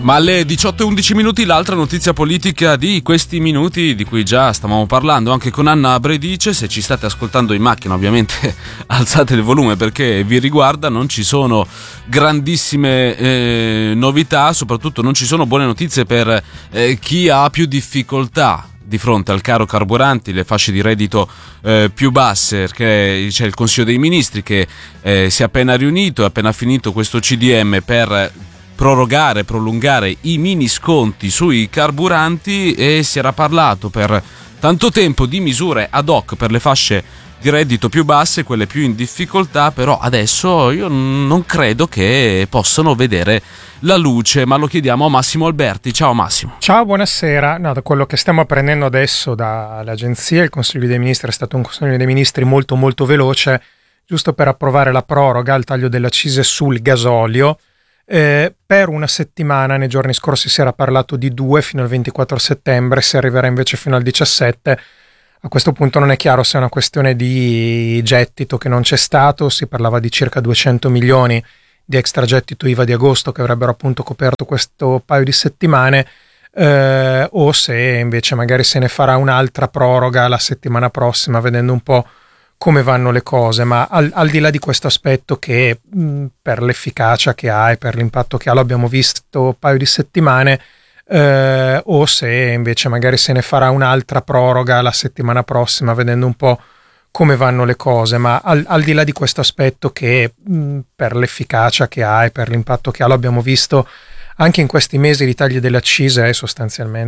Ma alle 18:11 minuti l'altra notizia politica di questi minuti, di cui già stavamo parlando anche con Anna Bredice. Se ci state ascoltando in macchina, ovviamente alzate il volume perché vi riguarda. Non ci sono grandissime novità, soprattutto non ci sono buone notizie per chi ha più difficoltà di fronte al caro carburanti, le fasce di reddito più basse, perché c'è il Consiglio dei Ministri che si è appena riunito, è appena finito questo CDM per prolungare i mini sconti sui carburanti, e si era parlato per tanto tempo di misure ad hoc per le fasce di reddito più basse, quelle più in difficoltà, però adesso io non credo che possano vedere la luce, ma lo chiediamo a Massimo Alberti. Ciao Massimo. Ciao, buonasera. No, da quello che stiamo apprendendo adesso dall'agenzia, il Consiglio dei Ministri è stato un Consiglio dei Ministri molto molto veloce, giusto per approvare la proroga al taglio delle accise sul gasolio. Per una settimana, nei giorni scorsi si era parlato di 2 fino al 24 settembre, si arriverà invece fino al 17. A questo punto non è chiaro se è una questione di gettito che non c'è stato, si parlava di circa 200 milioni di extragettito IVA di agosto che avrebbero appunto coperto questo paio di settimane, o se invece magari se ne farà un'altra proroga la settimana prossima, vedendo un po' come vanno le cose. Ma al di là di questo aspetto che per l'efficacia che ha e per l'impatto che ha lo abbiamo visto un paio di settimane, o se invece magari se ne farà un'altra proroga la settimana prossima, vedendo un po' come vanno le cose. Ma al di là di questo aspetto che per l'efficacia che ha e per l'impatto che ha lo abbiamo visto anche in questi mesi, di tagli delle accise è sostanzialmente